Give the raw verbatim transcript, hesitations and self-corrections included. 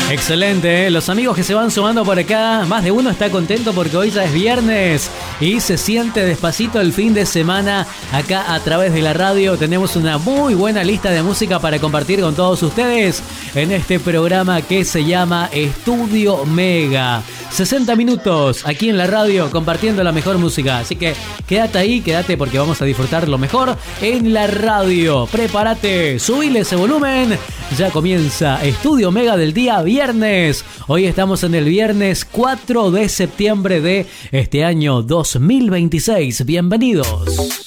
Excelente, ¿eh? Los amigos que se van sumando por acá, más de uno está contento porque hoy ya es viernes y se siente despacito el fin de semana. Acá a través de la radio tenemos una muy buena lista de música para compartir con todos ustedes en este programa que se llama Estudio Mega. sesenta minutos aquí en la radio compartiendo la mejor música, así que quédate ahí, quédate porque vamos a disfrutar lo mejor en la radio. Prepárate, subile ese volumen, ya comienza Estudio Mega del día viernes. Hoy estamos en el viernes cuatro de septiembre de este año dos mil veintiséis. Bienvenidos.